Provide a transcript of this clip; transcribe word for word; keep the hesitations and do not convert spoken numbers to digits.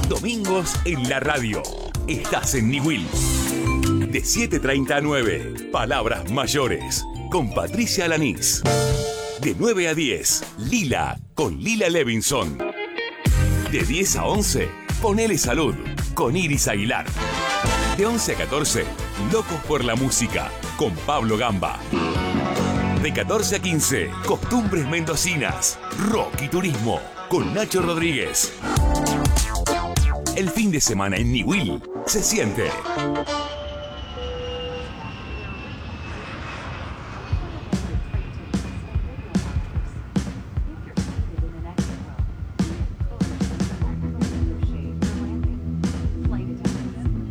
Domingos en la radio. Estás en Niwil. De siete treinta a nueve, Palabras Mayores, con Patricia Alanís. De nueve a diez, Lila, con Lila Levinson. De diez a once, Ponele Salud, con Iris Aguilar. De once a catorce, Locos por la Música, con Pablo Gamba. De catorce a quince, Costumbres Mendocinas, Rock y Turismo, con Nacho Rodríguez. El fin de semana en Niwil se siente.